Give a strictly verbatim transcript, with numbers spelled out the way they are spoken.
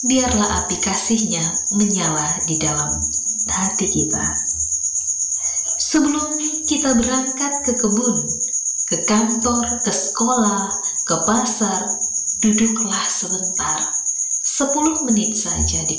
biarlah api kasihnya menyala di dalam hati kita. Sebelum kita berangkat ke kebun, ke kantor, ke sekolah, ke pasar, duduklah sebentar, sepuluh menit saja di